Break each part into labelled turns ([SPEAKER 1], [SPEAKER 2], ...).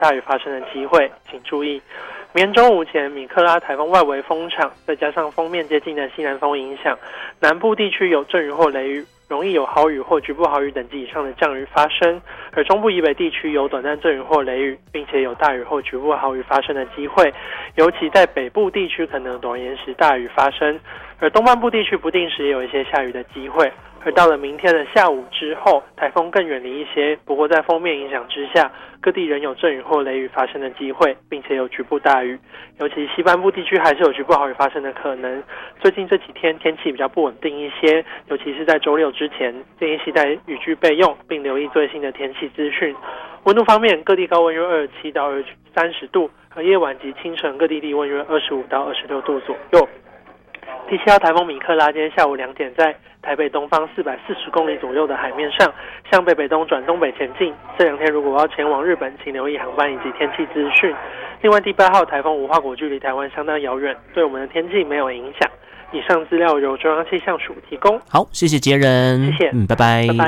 [SPEAKER 1] 大雨发生的机会，请注意。明天中午前，米克拉台风外围风场，再加上锋面接近的西南风影响，南部地区有阵雨或雷雨，容易有豪雨或局部豪雨等级以上的降雨发生，而中部以北地区有短暂阵雨或雷雨，并且有大雨或局部豪雨发生的机会，尤其在北部地区可能短延时大雨发生，而东半部地区不定时也有一些下雨的机会。而到了明天的下午之后，台风更远离一些，不过在锋面影响之下，各地仍有阵雨或雷雨发生的机会，并且有局部大雨，尤其西半部地区还是有局部豪雨发生的可能。最近这几天天气比较不稳定一些，尤其是在周六之前，建议携带雨具备用，并留意最新的天气资讯。温度方面，各地高温约27到30度，而夜晚及清晨各地低温约25到26度左右。第7号台风米克拉今天下午2点在台北东方440公里左右的海面上，向北北东转东北前进。这2天如果要前往日本，请留意航班以及天气资讯。另外，第8号台风无花果距离台湾相当遥远，对我们的天气没有影响。以上资料由中央气象署提供。
[SPEAKER 2] 好，谢谢杰人，
[SPEAKER 1] 谢谢，
[SPEAKER 2] 拜拜，
[SPEAKER 1] 拜拜。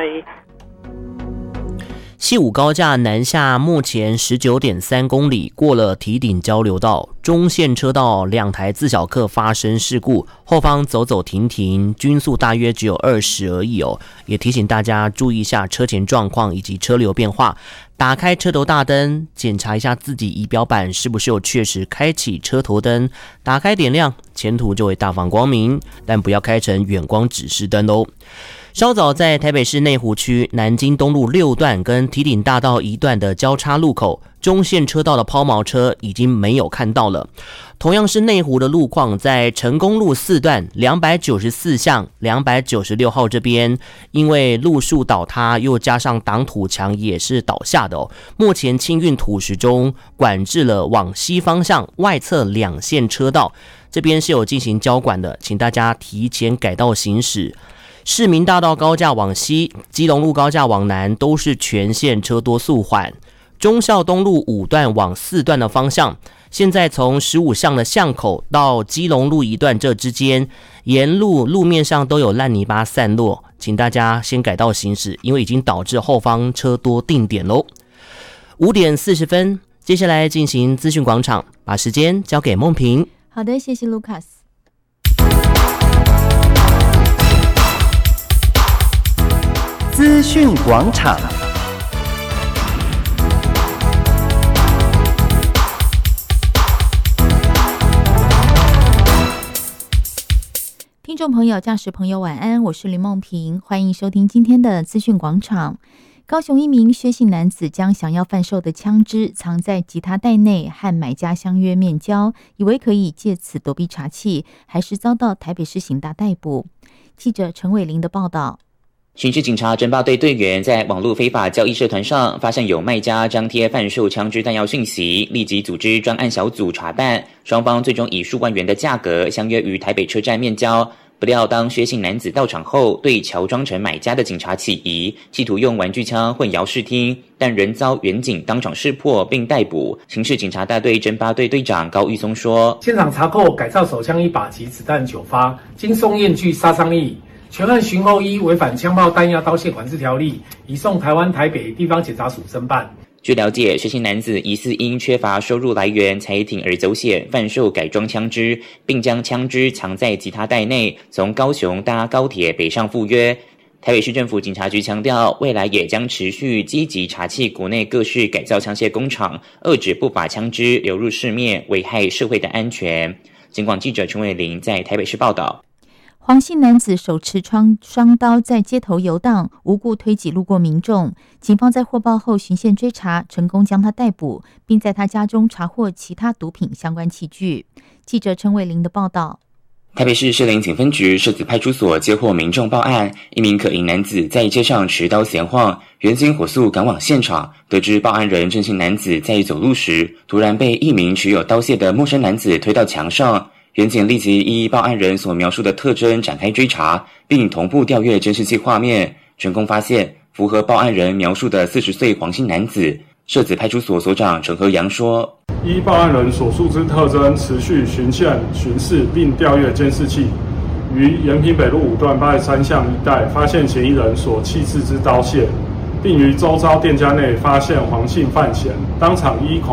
[SPEAKER 2] 西武高架南下目前 19.3 公里，过了堤顶交流道，中线车道2台自小客发生事故，后方走走停停，均速大约只有20而已哦。也提醒大家注意一下车前状况以及车流变化，打开车头大灯，检查一下自己仪表板是不是有确实开启车头灯，打开点亮，前途就会大放光明，但不要开成远光指示灯哦。稍早在台北市内湖区南京东路6段跟堤顶大道1段的交叉路口，中线车道的抛锚车已经没有看到了。同样是内湖的路况，在成功路4段294巷296号这边，因为路树倒塌，又加上挡土墙也是倒下的哦。目前清运土石中管制了往西方向外侧2线车道，这边是有进行交管的，请大家提前改道行驶。市民大道高架往西，基隆路高架往南都是全线车多速缓。忠孝东路5段往4段的方向，现在从15巷的巷口到基隆路1段这之间，沿路路面上都有烂泥巴散落，请大家先改道行驶，因为已经导致后方车多定点咯。5点40分，接下来进行资讯广场，把时间交给梦萍。
[SPEAKER 3] 好的，谢谢 Lucas。
[SPEAKER 4] 资讯广场，
[SPEAKER 3] 听众朋友、驾驶朋友晚安，我是林梦萍，欢迎收听今天的资讯广场。高雄一名薛姓男子将想要贩售的枪支藏在吉他袋内，和买家相约面交，以为可以借此躲避查缉，还是遭到台北市刑大逮捕。记者陈伟玲的报道。
[SPEAKER 5] 巡视警察侦报队队员在网络非法交易社团上发现有卖家张贴贩售枪支弹药讯息，立即组织专案小组查办，双方最终以数万元的价格相约于台北车站面交。不料当薛姓男子到场后，对乔装成买家的警察起疑，企图用玩具枪混淆视听，但仍遭员警当场识破并逮捕。刑事警察大队侦八队队长高玉松说：
[SPEAKER 6] 现场查扣改造手枪1把及子弹9发，经送验具杀伤力。全案询后依违反枪炮弹药刀械管制条例，移送台湾台北地方检察署侦办。
[SPEAKER 5] 据了解，薛姓男子疑似因缺乏收入来源，才铤而走险贩售改装枪支，并将枪支藏在吉他袋内，从高雄搭高铁北上赴约。台北市政府警察局强调，未来也将持续积极查缉国内各式改造枪械工厂，遏止不法枪支流入市面，危害社会的安全。警广记者陈伟玲在台北市报道。
[SPEAKER 3] 黄姓男子手持双刀在街头游荡，无故推挤路过民众。警方在获报后循线追查，成功将他逮捕，并在他家中查获其他毒品相关器具。记者陈伟玲的报道。
[SPEAKER 5] 台北市士林警分局社子派出所接获民众报案，一名可疑男子在街上持刀闲晃，员警火速赶往现场，得知报案人郑姓男子在走路时，突然被一名持有刀械的陌生男子推到墙上。员警立即依报案人所描述的特征展开追查，并同步调阅监视器画面，成功发现符合报案人描述的40岁黄姓男子。社子派出所所长陈和阳说：
[SPEAKER 7] 依报案人所述之特征，持续循线巡视并调阅监视器，于延平北路5段83巷一带发现嫌疑人所弃置之刀械， 并于周遭店家内发现黄姓犯嫌，当场依恐